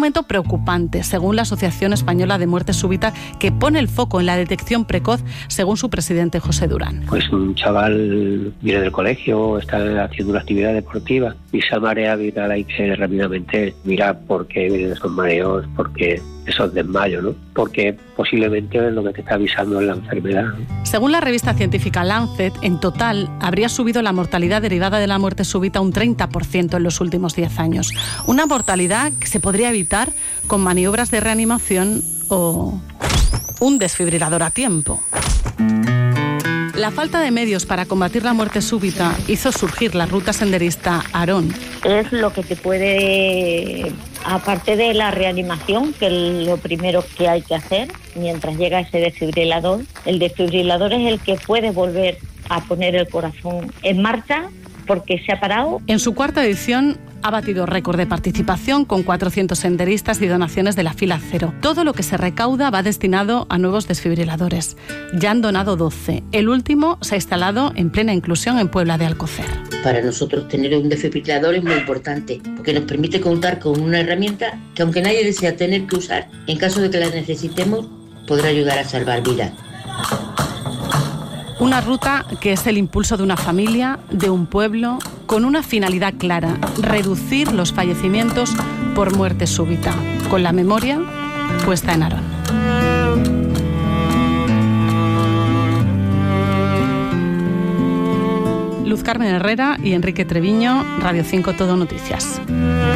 momento preocupante, según la Asociación Española de Muerte Súbita, que pone el foco en la detección precoz, según su presidente José Durán. Pues un chaval viene del colegio, está haciendo una actividad deportiva y esa marea vital hay que rápidamente mirar por qué vienen esos mareos, por qué esos desmayos, ¿no? Porque posiblemente lo que te está avisando es la enfermedad, ¿no? Según la revista científica Lancet, en total habría subido la mortalidad derivada de la muerte súbita un 30% en los últimos 10 años. Una mortalidad que se podría evitar con maniobras de reanimación o un desfibrilador a tiempo. La falta de medios para combatir la muerte súbita hizo surgir la ruta senderista Aarón. Es lo que te puede, aparte de la reanimación, que es lo primero que hay que hacer mientras llega ese desfibrilador. El desfibrilador es el que puede volver a poner el corazón en marcha porque se ha parado. En su cuarta edición ha batido récord de participación con 400 senderistas y donaciones de la fila cero. Todo lo que se recauda va destinado a nuevos desfibriladores. Ya han donado 12. El último se ha instalado en plena inclusión en Puebla de Alcocer. Para nosotros tener un desfibrilador es muy importante porque nos permite contar con una herramienta que, aunque nadie desea tener que usar, en caso de que la necesitemos, podrá ayudar a salvar vidas. Una ruta que es el impulso de una familia, de un pueblo, con una finalidad clara: reducir los fallecimientos por muerte súbita, con la memoria puesta en Aarón. Luz Carmen Herrera y Enrique Treviño, Radio 5 Todo Noticias.